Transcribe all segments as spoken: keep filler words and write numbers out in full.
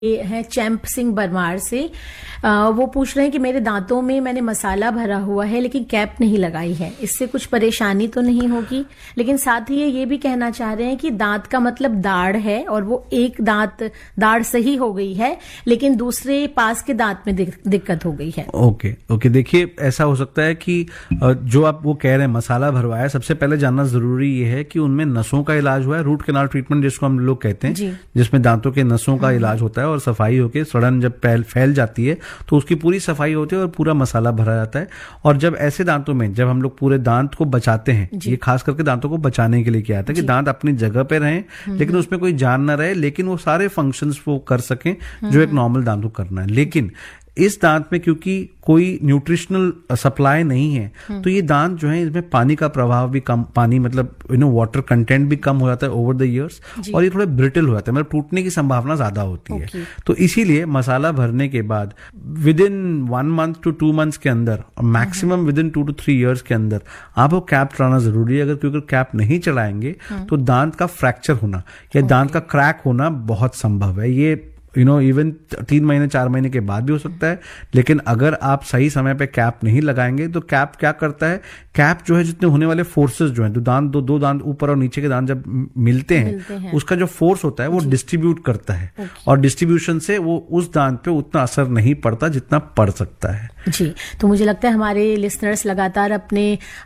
ये है चैंप सिंह बरमार से। आ, वो पूछ रहे हैं कि मेरे दांतों में मैंने मसाला भरा हुआ है लेकिन कैप नहीं लगाई है, इससे कुछ परेशानी तो नहीं होगी? लेकिन साथ ही ये भी कहना चाह रहे हैं कि दांत का मतलब दाढ़ है और वो एक दांत दाढ़ सही हो गई है लेकिन दूसरे पास के दांत में दिक, दिक्कत हो गई है। ओके ओके देखिए, ऐसा हो सकता है कि जो आप वो कह रहे हैं मसाला भरवाया, सबसे पहले जानना जरूरी ये है कि उनमें नसों का इलाज हुआ है, रूट कैनाल ट्रीटमेंट जिसको हम लोग कहते हैं, जिसमें दांतों के नसों का इलाज होता है और सफाई होकर सड़न जब फैल जाती है तो उसकी पूरी सफाई होती है और पूरा मसाला भरा जाता है। और जब ऐसे दांतों में जब हम लोग पूरे दांत को बचाते हैं, ये खास करके दांतों को बचाने के लिए किया जाता है कि दांत अपनी जगह पे रहें लेकिन उसमें कोई जान ना रहे, लेकिन वो सारे फंक्शंस वो कर सकें जो एक नॉर्मल दांत को करना है। लेकिन इस दांत में क्योंकि कोई न्यूट्रिशनल सप्लाई नहीं है तो ये दांत जो है इसमें पानी का प्रभाव भी कम, पानी मतलब यू नो वाटर कंटेंट भी कम हो जाता है ओवर द इयर्स, और ये थोड़े ब्रिटल हो जाते हैं, मतलब टूटने की संभावना ज्यादा होती okay. है। तो इसीलिए मसाला भरने के बाद with in one month to two months के अंदर और maximum with in to to three years के अंदर आपको कैप चढ़ाना जरूरी है। अगर क्योंकि कैप नहीं चढ़ाएंगे तो दांत का फ्रैक्चर होना या दांत का क्रैक होना बहुत संभव है। ये यू नो इवन तीन महीने चार महीने के बाद भी हो सकता है। लेकिन अगर आप सही समय पे कैप नहीं लगाएंगे तो कैप क्या करता है, कैप जो है जितने होने वाले फोर्सेस जो हैं, तो दांत दो दो दांत ऊपर और नीचे के दांत जब मिलते हैं, मिलते हैं। उसका जो फोर्स होता है वो डिस्ट्रीब्यूट करता है और डिस्ट्रीब्यूशन से वो उस दांत पे उतना असर नहीं पड़ता जितना पड़ सकता है। जी, तो मुझे लगता है हमारे लिसनर्स लगातार अपने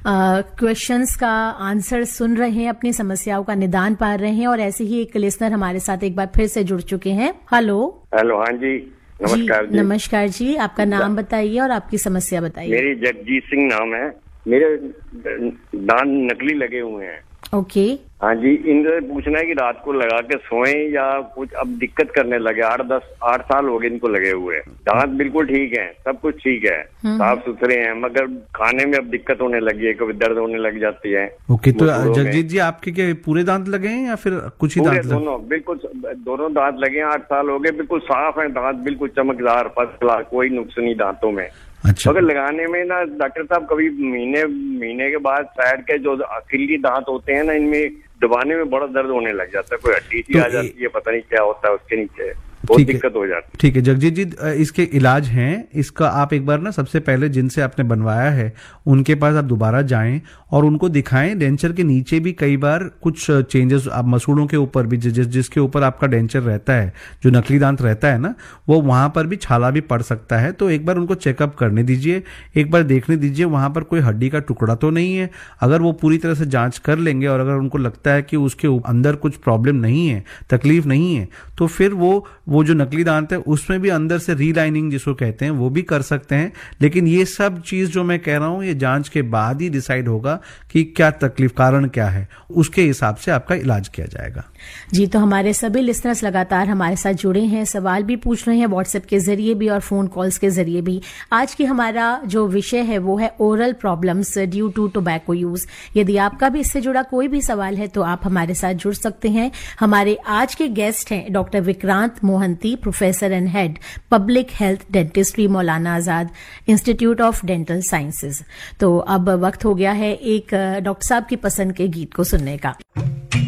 क्वेश्चंस का आंसर सुन रहे हैं, अपनी समस्याओं का निदान पा रहे हैं, और ऐसे ही एक लिसनर हमारे साथ एक बार फिर से जुड़ चुके हैं। हेलो हेलो, हाँ जी, नमस्कार जी। नमस्कार जी, आपका नाम बताइए और आपकी समस्या बताइए। मेरी जगजीत सिंह नाम है। मेरे दांत नकली लगे हुए हैं। ओके। हाँ जी, इनसे पूछना है कि रात को लगा के सोएं या कुछ अब दिक्कत करने लगे। आठ दस आठ साल हो गए इनको लगे हुए। दांत बिल्कुल ठीक है, सब कुछ ठीक है, साफ सुथरे हैं, मगर खाने में अब दिक्कत होने लगी है, कभी दर्द होने लग जाती है। ओके, तो जगजीत जी आपके क्या पूरे दांत लगे हैं या फिर कुछ ही दांत? दोनों, बिल्कुल दोनों दांत लगे हैं। आठ साल हो गए, बिल्कुल साफ है दांत, बिल्कुल चमकदार, फर्स्ट क्लास, कोई नुक्स नहीं दांतों में। अच्छा। अगर लगाने में ना डॉक्टर साहब कभी महीने महीने के बाद साइड के जो अखिली दांत होते हैं ना, इनमें दबाने में बड़ा दर्द होने लग जाता है, कोई हड्डी सी आ जाती है, पता नहीं क्या होता है उसके नीचे, बहुत दिक्कत हो जाती है। ठीक है जगजीत जी, इसके इलाज हैं। इसका आप एक बार ना सबसे पहले जिनसे आपने बनवाया है उनके पास आप दोबारा जाएं और उनको दिखाएं। डेंचर के नीचे भी कई बार कुछ चेंजेस, आप मसूड़ों के ऊपर भी जिस जिसके ऊपर आपका डेंचर रहता है, जो नकली दांत रहता है ना, वो वहां पर भी छाला भी पड़ सकता है। तो एक बार उनको चेकअप करने दीजिए, एक बार देखने दीजिए वहां पर कोई हड्डी का टुकड़ा तो नहीं है। अगर वो पूरी तरह से जांच कर लेंगे और अगर उनको लगता है कि उसके अंदर कुछ प्रॉब्लम नहीं है, तकलीफ नहीं है, तो फिर वो वो जो नकली दांत है उसमें भी अंदर से रीलाइनिंग जिसको कहते हैं वो भी कर सकते हैं। लेकिन ये सब चीज जो मैं कह रहा हूं ये जांच के बाद ही डिसाइड होगा कि क्या तकलीफ, कारण क्या है, उसके हिसाब से आपका इलाज किया जाएगा। जी, तो हमारे सभी लिसनर्स लगातार हमारे साथ जुड़े हैं, सवाल भी पूछ रहे हैं व्हाट्सएप के जरिए भी और फोन कॉल्स के जरिए भी। आज की हमारा जो विषय है वो है oral problems due to tobacco use. यदि आपका भी इससे जुड़ा कोई भी सवाल है तो आप हमारे साथ जुड़ सकते हैं। हमारे आज के गेस्ट हैं doctor Vikrant Mohanty, professor and head public health dentistry, Maulana Azad institute of dental sciences. तो अब वक्त हो गया है एक डॉक्टर साहब की पसंद के गीत को सुनने का।